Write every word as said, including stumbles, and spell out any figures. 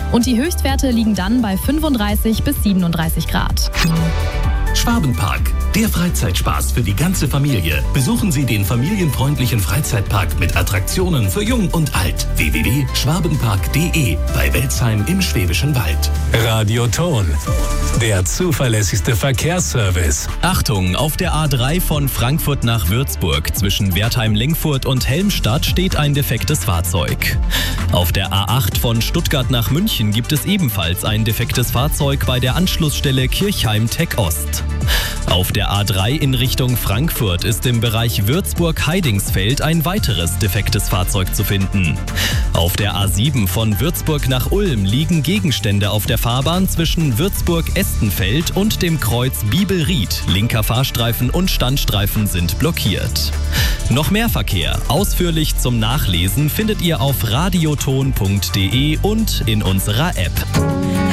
Und die Höchstwerte liegen dann bei fünfunddreißig bis siebenunddreißig Grad. Schwabenpark, der Freizeitspaß für die ganze Familie. Besuchen Sie den familienfreundlichen Freizeitpark mit Attraktionen für Jung und Alt. w w w punkt schwabenpark punkt de bei Welzheim im Schwäbischen Wald. Radioton, der zuverlässigste Verkehrsservice. Achtung, auf der A drei von Frankfurt nach Würzburg zwischen Wertheim-Lengfurt und Helmstadt steht ein defektes Fahrzeug. Auf der A acht von Stuttgart nach München gibt es ebenfalls ein defektes Fahrzeug bei der Anschlussstelle Kirchheim-Tech Ost. Auf der A drei in Richtung Frankfurt ist im Bereich Würzburg-Heidingsfeld ein weiteres defektes Fahrzeug zu finden. Auf der A sieben von Würzburg nach Ulm liegen Gegenstände auf der Fahrbahn zwischen Würzburg-Estenfeld und dem Kreuz Bibelried. Linker Fahrstreifen und Standstreifen sind blockiert. Noch mehr Verkehr, ausführlich zum Nachlesen, findet ihr auf radioton punkt de und in unserer App.